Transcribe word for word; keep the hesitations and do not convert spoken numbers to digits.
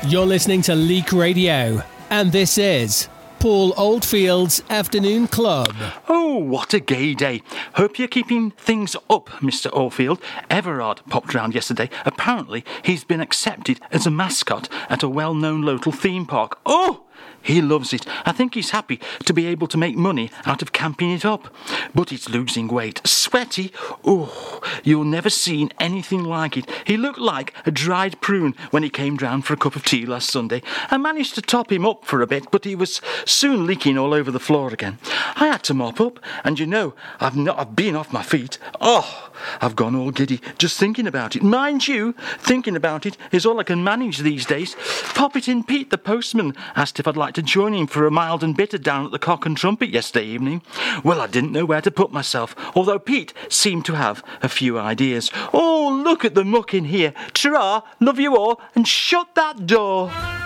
You're listening to Leak Radio, and this is Paul Oldfield's Afternoon Club. Oh, what a gay day. Hope you're keeping things up, Mister Oldfield. Everard popped round yesterday. Apparently, he's been accepted as a mascot at a well-known local theme park. Oh! He loves it. I think he's happy to be able to make money out of camping it up. But he's losing weight. Sweaty. Oh, you'll never seen anything like it. He looked like a dried prune when he came down for a cup of tea last Sunday. I managed to top him up for a bit, but he was soon leaking all over the floor again. I had to mop up, and you know, I've not I've been off my feet. Oh, I've gone all giddy just thinking about it. Mind you, thinking about it is all I can manage these days. Pop it in Pete, the postman, asked if I'd like to join him for a mild and bitter down at the Cock and Trumpet yesterday evening. Well, I didn't know where to put myself, although Pete seemed to have a few ideas. Oh, look at the muck in here. Ta-ra, love you all, and shut that door.